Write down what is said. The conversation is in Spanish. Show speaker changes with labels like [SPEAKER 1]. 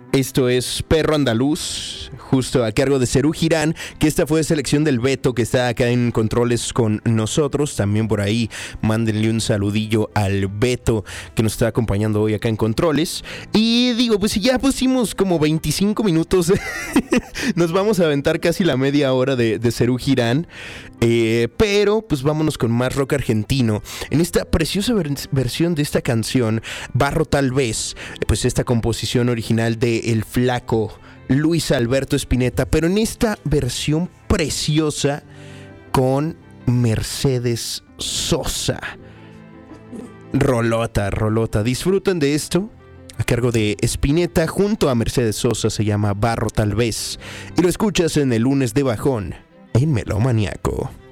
[SPEAKER 1] Esto es Perro Andaluz, justo a cargo de Serú Girán, que esta fue selección del Beto, que está acá en controles con nosotros. También por ahí, mándenle un saludillo al Beto, que nos está acompañando hoy acá en controles. Y digo, pues si ya pusimos como 25 minutos, nos vamos a aventar casi la media hora de Serú Girán. Pero pues vámonos con más rock argentino. En esta preciosa versión de esta canción, Barro Tal Vez, pues esta composición original de El Flaco Luis Alberto Spinetta, pero en esta versión preciosa con Mercedes Sosa. Rolota. Disfruten de esto a cargo de Spinetta junto a Mercedes Sosa. Se llama Barro Tal Vez y lo escuchas en el lunes de bajón en Melómaniaco.